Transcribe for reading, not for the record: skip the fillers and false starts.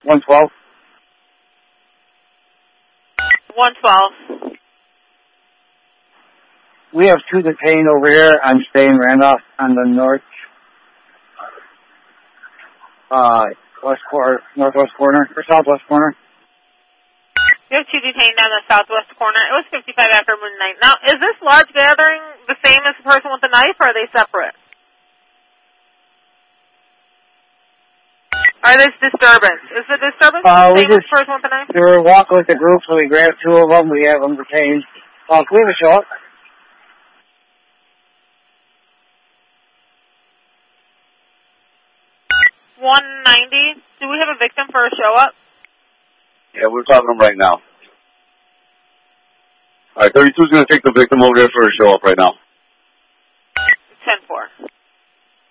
112. 112. We have 2 detained over here on Spain Randolph on the northwest corner, or southwest corner. You have 2 detained on the southwest corner. It was 55 after midnight. Now, is this large gathering the same as the person with the knife, or are they separate? Or this disturbance? Is the disturbance the same as the person with the knife? We were walking with the group, so we grabbed 2 of them. We have them detained. Can we have a show up? $190. Do we have a victim for a show up? Yeah, we're talking to him right now. All right, 32's going to take the victim over there for a show up right now.